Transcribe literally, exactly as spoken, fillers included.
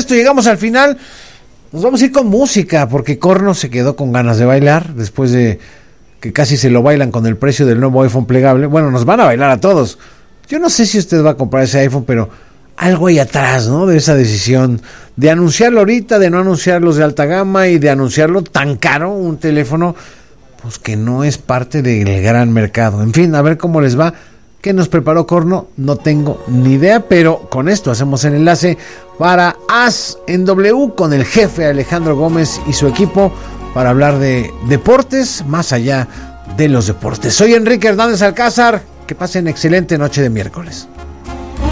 esto llegamos al final. Nos vamos a ir con música, porque Corno se quedó con ganas de bailar, después de que casi se lo bailan con el precio del nuevo iPhone plegable. Bueno, nos van a bailar a todos. Yo no sé si usted va a comprar ese iPhone, pero algo hay atrás, ¿no? De esa decisión de anunciarlo ahorita, de no anunciarlos de alta gama y de anunciarlo tan caro, un teléfono, pues que no es parte del gran mercado. En fin, a ver cómo les va. ¿Qué nos preparó Corno? No tengo ni idea, pero con esto hacemos el enlace para As en W con el jefe Alejandro Gómez y su equipo para hablar de deportes más allá de los deportes. Soy Enrique Hernández Alcázar. Que pasen excelente noche de miércoles.